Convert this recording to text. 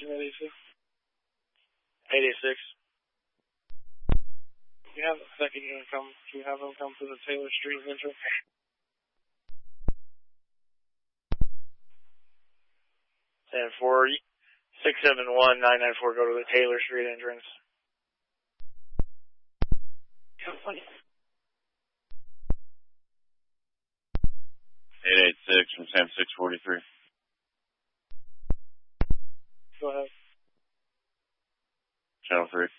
886. 886. You have a second unit come. Can you have them come to the Taylor Street entrance? And for 671-994, go to the Taylor Street entrance. 886 from Sam 643. Go ahead. Channel 3.